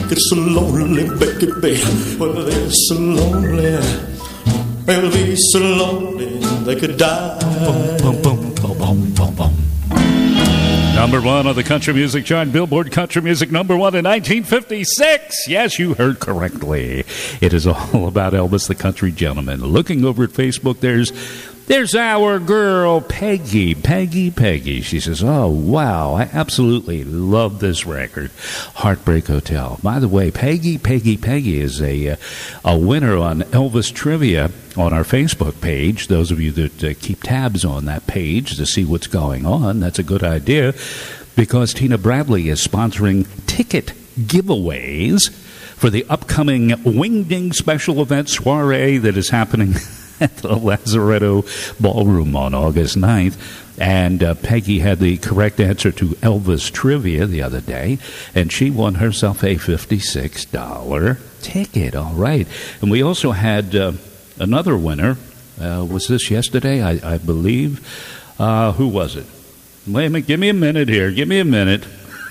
it so lonely, baby. Well, they're so lonely. They'll be so lonely they could die. Boom, boom, boom, boom, boom, boom. Number one on the country music chart, Billboard Country Music number one in 1956. Yes, you heard correctly. It is all about Elvis the Country Gentleman. Looking over at Facebook, there's our girl, Peggy. Peggy. She says, oh, wow, I absolutely love this record, Heartbreak Hotel. By the way, Peggy is a winner on Elvis Trivia on our Facebook page. Those of you that keep tabs on that page to see what's going on, that's a good idea, because Tina Bradley is sponsoring ticket giveaways for the upcoming Wingding special event soiree that is happening at the Lazaretto Ballroom on August 9th. And Peggy had the correct answer to Elvis Trivia the other day, and she won herself a $56 ticket. All right. And we also had another winner. Was this yesterday, I believe? Who was it? Wait a minute. Give me a minute here. Give me a minute.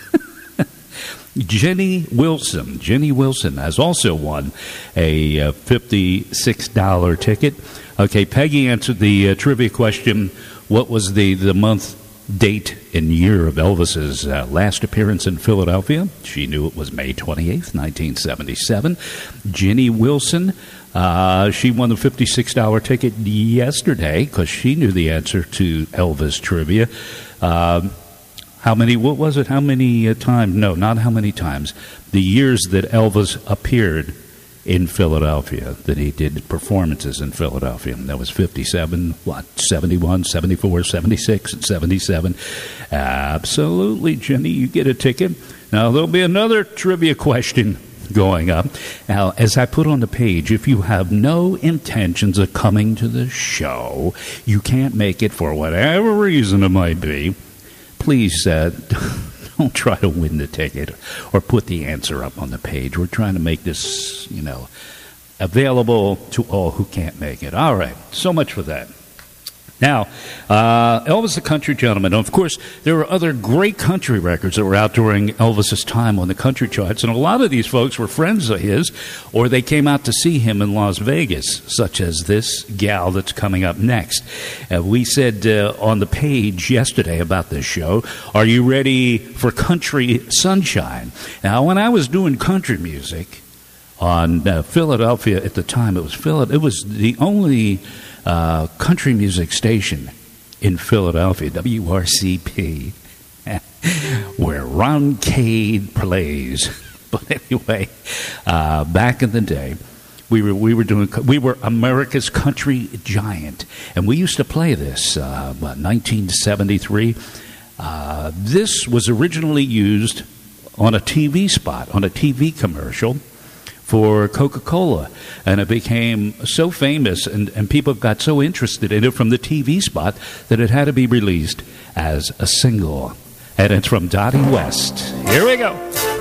Jenny Wilson has also won a $56 ticket. Okay, Peggy answered the trivia question, what was the month, date, and year of Elvis's last appearance in Philadelphia? She knew it was May 28th, 1977. Jenny Wilson, she won the $56 ticket yesterday because she knew the answer to Elvis trivia. How many times? No, not how many times. The years that Elvis appeared in Philadelphia, that he did performances in Philadelphia. And that was 57, 71, 74, 76, and 77. Absolutely, Jenny, you get a ticket. Now, there'll be another trivia question going up. Now, as I put on the page, if you have no intentions of coming to the show, you can't make it for whatever reason it might be, please don't try to win the ticket or put the answer up on the page. We're trying to make this, available to all who can't make it. All right, so much for that. Now, Elvis the Country Gentleman. Of course, there were other great country records that were out during Elvis's time on the country charts, and a lot of these folks were friends of his, or they came out to see him in Las Vegas, such as this gal that's coming up next. We said on the page yesterday about this show, are you ready for Country Sunshine? Now, when I was doing country music on Philadelphia at the time, it was the only country music station in Philadelphia, WRCP, where Ron Cade plays. But anyway, back in the day, we were America's Country Giant, and we used to play this. 1973. This was originally used on a TV spot, on a TV commercial for Coca-Cola, and it became so famous and people got so interested in it from the TV spot that it had to be released as a single. And it's from Dottie West. Here we go.